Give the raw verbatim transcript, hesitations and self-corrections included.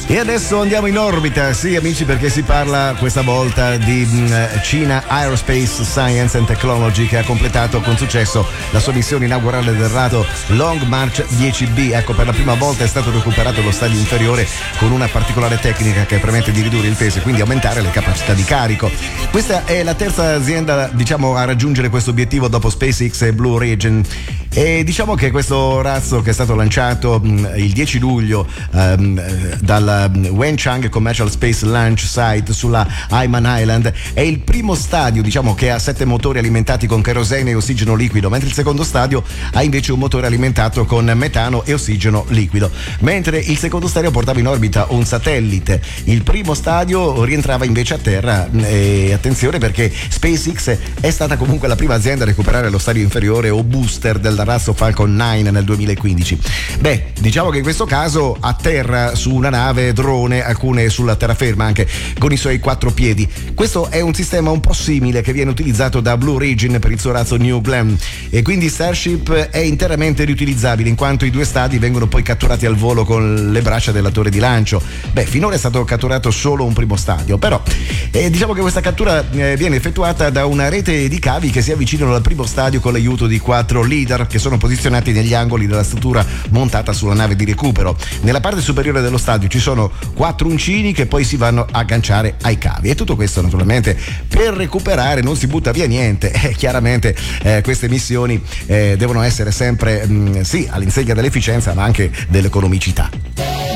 E adesso andiamo in orbita, sì amici, perché si parla questa volta di mh, Cina Aerospace Science and Technology, che ha completato con successo la sua missione inaugurale del rato Long March dieci B. Ecco, per la prima volta è stato recuperato lo stadio inferiore con una particolare tecnica che permette di ridurre il peso e quindi aumentare le capacità di carico. Questa è la terza azienda, diciamo, a raggiungere questo obiettivo dopo SpaceX e Blue Origin. E diciamo che questo razzo, che è stato lanciato mh, il dieci luglio um, dal Wenchang Commercial Space Launch Site sulla Hainan Island, è il primo stadio, diciamo, che ha sette motori alimentati con kerosene e ossigeno liquido, mentre il secondo stadio ha invece un motore alimentato con metano e ossigeno liquido. Mentre il secondo stadio portava in orbita un satellite, il primo stadio rientrava invece a terra. E attenzione, perché SpaceX è stata comunque la prima azienda a recuperare lo stadio inferiore o booster del razzo Falcon nove nel duemilaquindici. Beh, diciamo che in questo caso a terra su una nave drone, alcune sulla terraferma anche con i suoi quattro piedi. Questo è un sistema un po' simile che viene utilizzato da Blue Origin per il suo razzo New Glenn, e quindi Starship è interamente riutilizzabile, in quanto i due stadi vengono poi catturati al volo con le braccia della torre di lancio. Beh, finora è stato catturato solo un primo stadio, però eh, diciamo che questa cattura eh, viene effettuata da una rete di cavi che si avvicinano al primo stadio con l'aiuto di quattro leader che sono posizionati negli angoli della struttura montata sulla nave di recupero. Nella parte superiore dello stadio ci sono quattro uncini che poi si vanno a agganciare ai cavi, e tutto questo naturalmente per recuperare, non si butta via niente. Eh, chiaramente eh, queste missioni eh, devono essere sempre mh, sì all'insegna dell'efficienza ma anche dell'economicità.